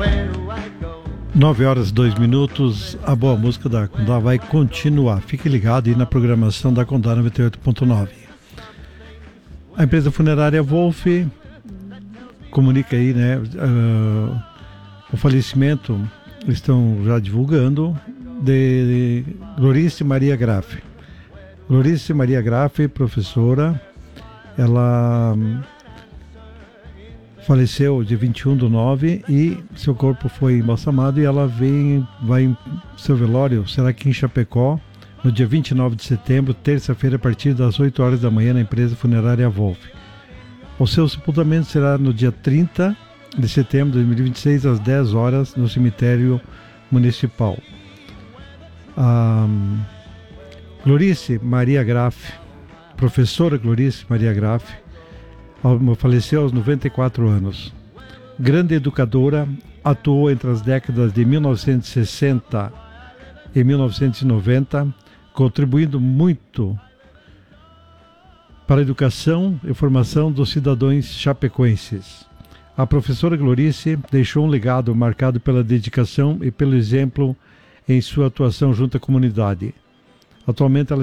9h02. A boa música da Condá vai continuar. Fique ligado aí na programação da Condá 98.9. A empresa funerária Wolf comunica aí, né, o falecimento, estão já divulgando, de Glorice Maria Graff. Glorice Maria Graff, professora, ela faleceu dia 21/9 e seu corpo foi embalsamado e ela vai seu velório, será aqui em Chapecó, no dia 29 de setembro, terça-feira, a partir das 8 horas da manhã, na empresa funerária Wolf. O seu sepultamento será no dia 30 de setembro de 2026, às 10 horas, no cemitério municipal. Glorice Maria Graff, professora Glorice Maria Graff, faleceu aos 94 anos. Grande educadora, atuou entre as décadas de 1960 e 1990, contribuindo muito para a educação e formação dos cidadãos chapecoenses. A professora Glorice deixou um legado marcado pela dedicação e pelo exemplo em sua atuação junto à comunidade. Atualmente ela